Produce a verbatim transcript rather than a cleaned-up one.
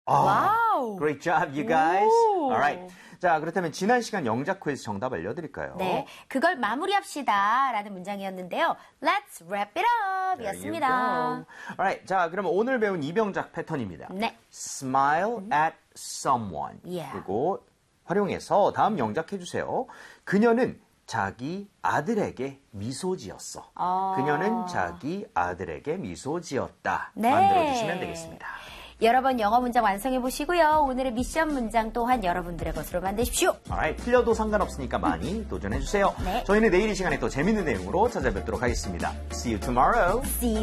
와우. Great job, you guys. 오. Alright. 자, 그렇다면 지난 시간 영작 퀴즈 정답 알려드릴까요? 네, 그걸 마무리합시다 라는 문장이었는데요. Let's wrap it up 이었습니다. Alright, 자, 그러면 오늘 배운 이병작 패턴입니다. 네. Smile at someone. Yeah. 그리고 활용해서 다음 영작 해주세요. 그녀는 자기 아들에게 미소 지었어. 어. 그녀는 자기 아들에게 미소 지었다. 네. 만들어주시면 되겠습니다. 여러 번 영어 문장 완성해 보시고요. 오늘의 미션 문장 또한 여러분들의 것으로 만드십시오. Alright, 틀려도 상관없으니까 많이 도전해주세요. 네. 저희는 내일 이 시간에 또 재밌는 내용으로 찾아뵙도록 하겠습니다. See you tomorrow. See you